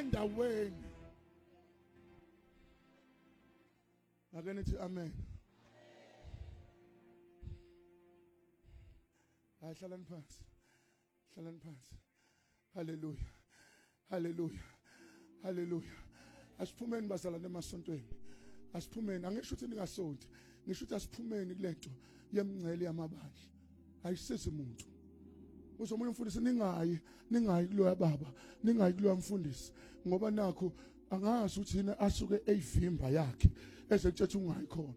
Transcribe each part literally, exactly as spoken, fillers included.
endaweni. Ake nithi amen. Hlalani phansi. Hlalani phansi. Hallelujah. Hallelujah. Hallelujah. Asiphumeni bazalwane emasontweni. Asiphumeni, angisho ukuthi ningasonti. Ngisho ukuthi asiphumeni kulento yemngcele yamabandla. Ayisizi umuntu. Uzomunye umfundisi ningayi, ningayi kuloya baba, ningayi kuloya mfundisi ngoba nakho angazi ukuthi yena asuke eyivimba yakhe ezekuthetha ungayi khona.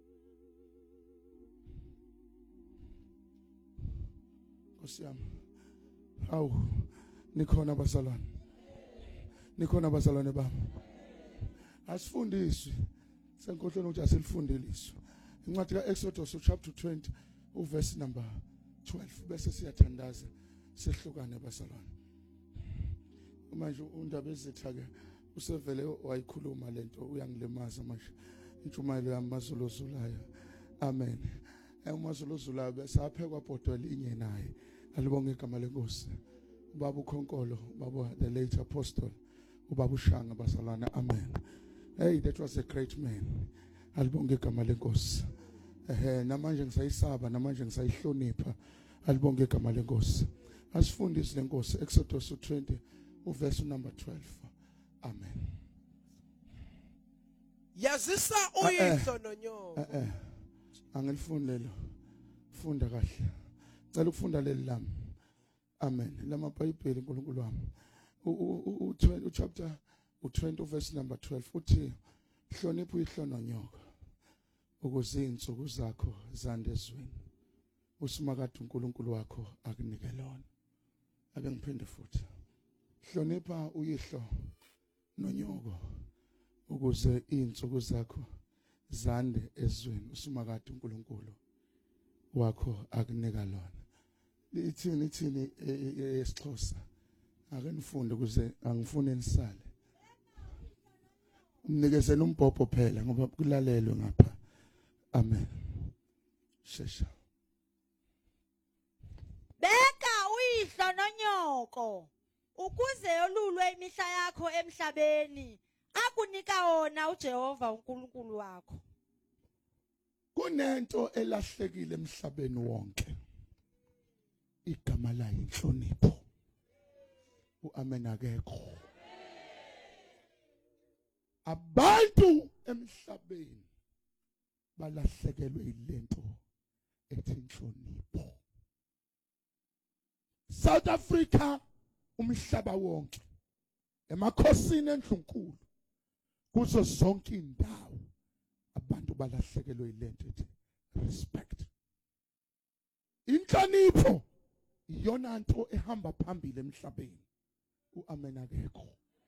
Nkosiyami. Hawu, nikhona bazalwane. Nikhona bazalwane bami. Asifundiswe. Senkohlweni ukuthi asilifundeliswe. Incwadi kaExodus chapter twenty uverse number twelve bese siyathandaza sehlukane bazalwane. Manje undaba ezitha ke usevele wayikhuluma lento uyangilimaza manje. Intshumayelo yamazuluzulayo. Amen. Emazuluzulayo bese aphekwa bhodwe linye naye. Alibonge igama lenkosi. Ubaba uKhonkolo, ubaba the late apostle, ubaba uShanga bazalwane. Amen. Hey, that was a great man. Alibonge igama lenkosi. Eh namanje ngisayisaba namanje ngisayihlonipha. Alibonge igama lenkosi. Asifundise lenkosi Exodus twenty uverse number twelve. Amen. Yazisa uyihlo nonyoko. Eh eh. Angilifundele. Funda kahle. Ngicela ukufunda leli lami. Amen. Lama iBhayibheli uNkulunkulu wami. U chapter twenty verse number twelve uthi hlonipha uyihlo nonyoko ukuze insuku zakho zande ezweni. Usimakade uNkulunkulu wakho akunike lona. Ake ngiphinde futhi. Hlonipha uyihlo nonyoko ukuze insuku zakho zande ezweni. Usimakade uNkulunkulu wakho akunika lona. Lithini ithini esiXhosa. Ake nifunde ukuze angifune nisale. Umnikezele umbhobho phela ngoba kulalelwe ngapha. Amen. Shesha. Beka uyihlo nonyoko ukuze yolulwe imihla yakho emhlabeni akunika wona uJehova uNkulunkulu wakho. Kunento elahlekile emhlabeni wonke. Igama layo inhlonipho. Uamen akekho. Abantu emhlabeni balahlekelwe ilento ethi inhlonipho. South Africa umhlaba wonke emakhosini endlunkulu kuzo zonke indawo abantu balahlekelwe ilento ethi respect. Inhlonipho iyona nto ehamba phambili emhlabeni. Uamen akekho.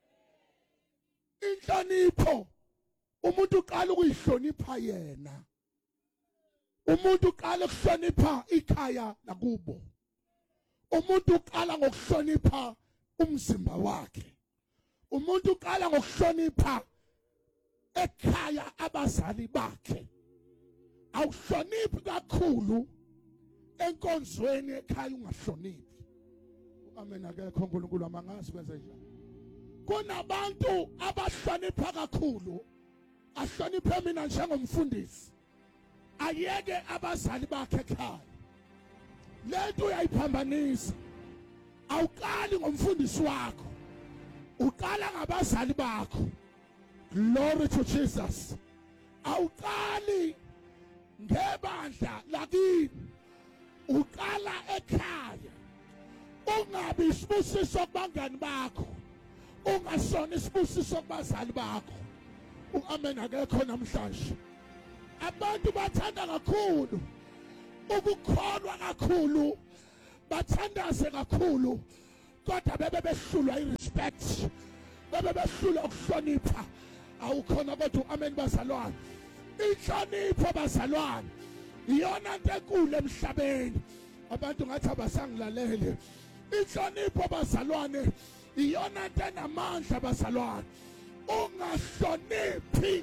Inhlonipho umuntu uqala ukuyihlonipha yena. Umuntu uqala ukuhlonipha ikhaya lakubo. Umuntu uqala ngokuhlonipha umzimba wakhe. Umuntu uqala ngokuhlonipha ekhaya abazali bakhe. Awuhloniphi kakhulu enkonzweni ekhaya ungahloniphi. Amen akekho uNkulunkulu amangazi kwenze njani. Kunabantu abahlonipha kakhulu. Ahloniphe mina njengomfundisi. Ayeke abazali bakhe ekhaya. Lento uyayiphambanisa. Awuqali ngomfundisi wakho. Uqala ngabazali bakho. Glory to Jesus. Awuqali ngebandla lakini. Uqala ekhaya. Ungabi isibusiso kubangani bakho. Ungasona isibusiso kubazali bakho. Uamen akekho namhlanje. Abantu bathanda kakhulu ukukholwa kakhulu, bathandaze kakhulu, kodwa bebe behlulwa irespect, bebe behlulwa ukuhlonipha. Awukhona kodwa amen bazalwane. Inhlonipho bazalwane iyona nto enkulu emhlabeni. Abantu ngathi abasangilalele. Inhlonipho bazalwane iyona nto enamandla bazalwane. Ungahloniphi.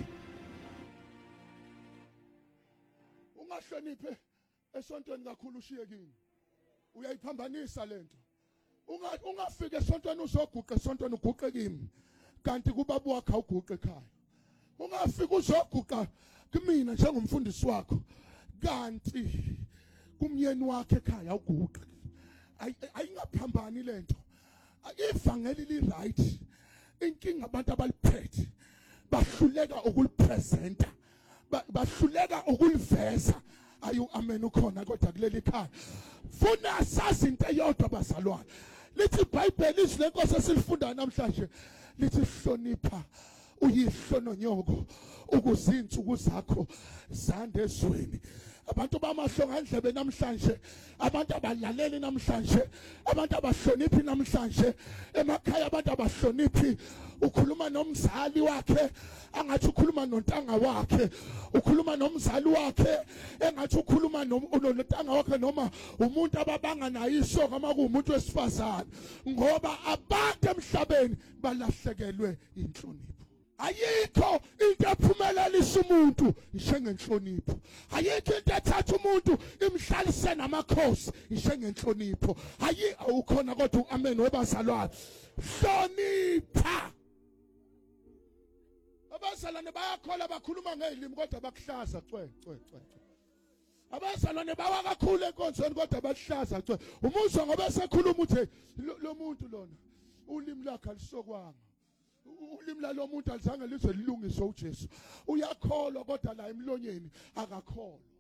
Ungahloniphe esontweni kakhulu ushiye kini. Uyayiphambanisa lento. Unga ungafike esontweni uzoguqa esontweni uguqe kimi. kanti kubaba wakhe awuguqa ekhaya. Ungafika uzoguqa kumina njengomfundisi wakho kanti kumyeni wakhe ekhaya awuguqa. Ayingaphambani lento. Ivangeli li right. Inkinga abantu abaliphethe bahluleka ukulipresenta. Bahluleka ukuliveza. Ayu amen ukhona kodwa kuleli khaya. Funa sazi into eyodwa bazalwane. Lithi iBhayibheli izwi lenkosi esilifunda namhlanje lithi hlonipha uyihlo nonyoko ukuzinsuku zakho zande ezweni. Abantu bamahlonga endlebe namhlanje, abantu abalaleli namhlanje, abantu abahloniphi namhlanje, emakhaya abantu abahloniphi. Ukhuluma nomzali wakhe angathi ukhuluma nontanga wakhe, ukhuluma nomzali wakhe engathi ukhuluma nontanga wakhe noma umuntu ababanga naye isoko uma kuumuntu wesifazane, ngoba abantu emhlabeni balahlekelwe inhlonipho. Ayikho into ephumelelisa umuntu njengenhlonipho. Ayikho into ethatha umuntu imhlalise namakhosi njengenhlonipho. Ayi awukhona kodwa amen webazalwane. Hlonipha. Abazalwane bayakhola bakhuluma ngezilimi kodwa bakuhlaza cwe cwe cwe. Abazalwane bawa kakhulu enkonzweni kodwa bakuhlaza cwe. Umuzwa ngoba sekhuluma uthi lo muntu lona ulimi lakhe alisokwanga. Ulimi lalo muntu alizange lize lilungiswe uJesu. Uyakholwa kodwa la emlonyeni akakholwa.